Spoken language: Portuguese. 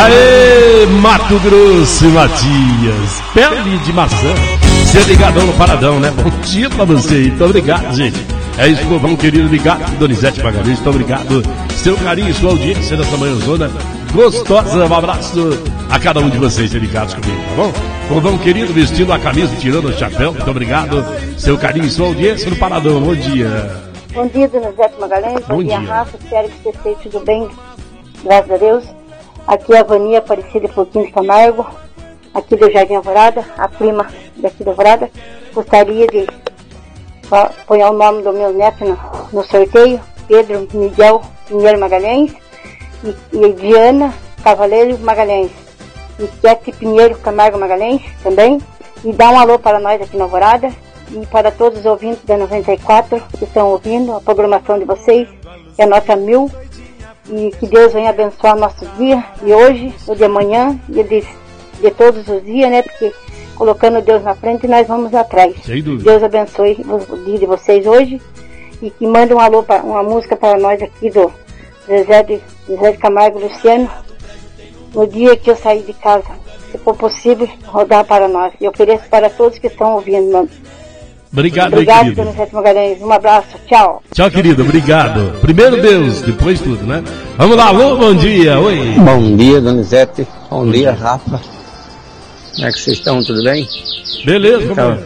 Aê, Mato Grosso, Matias. Pele de maçã. Você é ligadão no Paradão, né? Bom dia pra você aí. Muito obrigado, gente. É isso, povão querido, ligado. Donizete Magalhães, muito obrigado. Seu carinho e sua audiência dessa manhãzona gostosa. Um abraço a cada um de vocês ligados comigo, tá bom? Povão querido, vestindo a camisa, tirando o chapéu. Muito obrigado. Seu carinho e sua audiência no Paradão. Bom dia. Bom dia, Donizete Magalhães. Bom dia, Rafa. Espero que você esteja tudo bem. Graças a Deus. Aqui é a Vania Aparecida Pouquinho de Camargo, aqui do Jardim Alvorada, a prima daqui do Alvorada. Gostaria de pôr o nome do meu neto no sorteio, Pedro Miguel Pinheiro Magalhães, e Diana Cavaleiro Magalhães, e Kete Pinheiro Camargo Magalhães também. E dá um alô para nós aqui no Alvorada, e para todos os ouvintes da 94 que estão ouvindo a programação de vocês, que é a nota 1000. E que Deus venha abençoar nosso dia de hoje, o de amanhã e de todos os dias, né? Porque colocando Deus na frente, nós vamos atrás. Deus abençoe o dia de vocês hoje e que mande um alô, uma música para nós aqui do Zezé de Camargo Luciano. No dia que eu sair de casa, se for possível, rodar para nós. E eu ofereço para todos que estão ouvindo. Obrigado, querido. Donizete Magalhães. Um abraço. Tchau. Tchau, querido. Obrigado. Primeiro Deus, depois tudo, né? Vamos lá. Alô, bom dia. Oi. Bom dia, Donizete. Bom dia, Rafa. Como é que vocês estão? Tudo bem? Beleza.